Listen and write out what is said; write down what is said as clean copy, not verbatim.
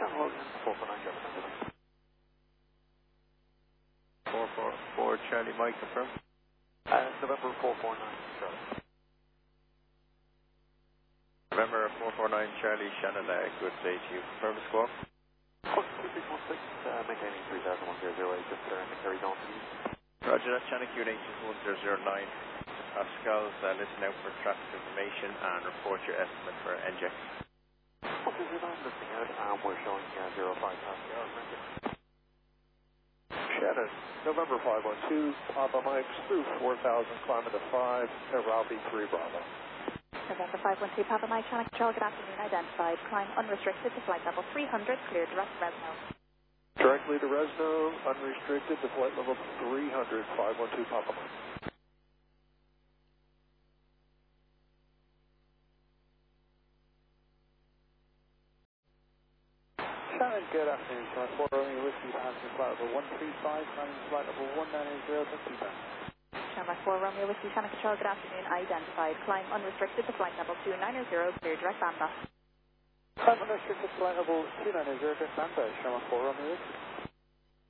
Logan, 449 Jefferson. 444 Charlie Mike, confirm. November 449 Charlie. November 449 Charlie, Shannon, good day to you. Confirm the squawk. 2616, maintaining 3,108, just in the carry on speed. Roger that, Shannon, Q81009. Pascal's listen out for traffic information and report your estimate for NJ. Okay, we're not listening out, we're showing 05 Pascal, thank you. Shannon, November 512, Papa Mike through 4,000, climb into 5, Ralphie 3 Bravo. November 512, Papa Mike, Channel Control, good afternoon, identified. Climb unrestricted to flight level 300, clear direct to Resno. Directly to Resno, unrestricted to flight level 300, 512, Papa Mike. Shannon, good afternoon, Channel 4 Romeo Whiskey, passing flight level 135, climbing flight level 190, taxiback. Channel 4 Romeo Whiskey, Channel Control, good afternoon, identified. Climb unrestricted to flight level 290, clear direct Bamba. Climb unrestricted to flight level 290, direct Bamba, Channel 4 Romeo Whiskey.